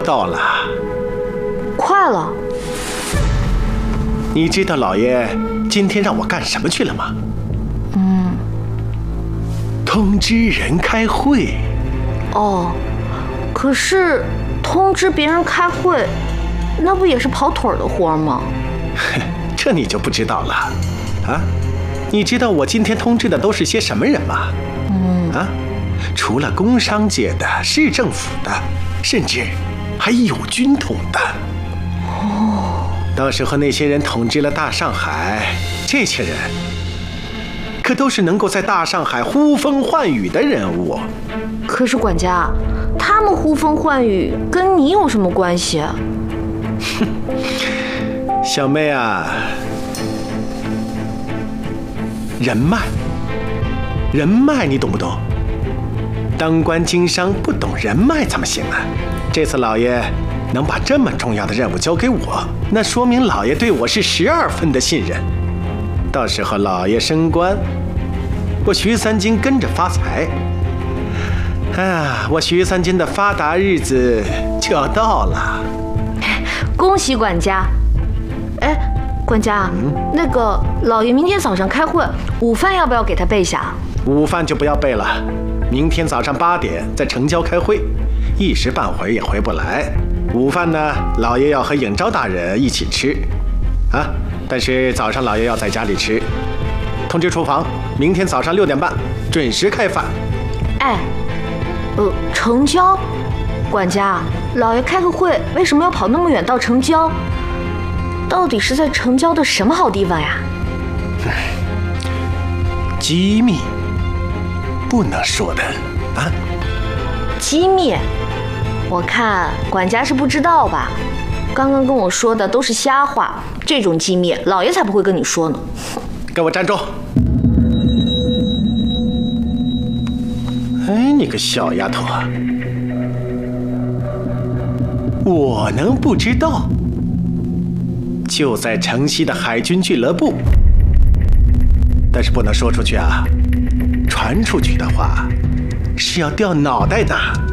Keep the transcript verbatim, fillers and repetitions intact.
到了。 快了。 你知道老爷今天让我干什么去了吗？ 嗯。 通知人开会。 哦，可是通知别人开会，那不也是跑腿的活吗？ 这你就不知道了。啊，你知道我今天通知的都是些什么人吗？ 嗯。 啊，除了工商界的、市政府的，甚至还有军统的。 哦。 到时候那些人统治了大上海，这些人可都是能够在大上海呼风唤雨的人物。 可是管家，他们呼风唤雨跟你有什么关系？ 哼，小妹啊，人脉，人脉你懂不懂？当官经商不懂人脉怎么行啊？这次老爷能把这么重要的任务交给我，那说明老爷对我是十二分的信任。到时候老爷升官，我徐三金跟着发财。啊，我徐三金的发达日子就要到了。 恭喜管家！哎，管家，嗯、那个老爷明天早上开会，午饭要不要给他备下？ 午饭就不要备了，明天早上八点在城郊开会，一时半会儿也回不来。午饭呢，老爷要和尹昭大人一起吃，啊，但是早上老爷要在家里吃。通知厨房，明天早上六点半准时开饭。 哎，呃，城郊，管家，老爷开个会，为什么要跑那么远到城郊？到底是在城郊的什么好地方呀？ 机密，不能说的啊。 机密？我看管家是不知道吧？刚刚跟我说的都是瞎话，这种机密老爷才不会跟你说呢。 给我站住！哎，你个小丫头啊，我能不知道？就在城西的海军俱乐部，但是不能说出去啊，传出去的话是要掉脑袋的。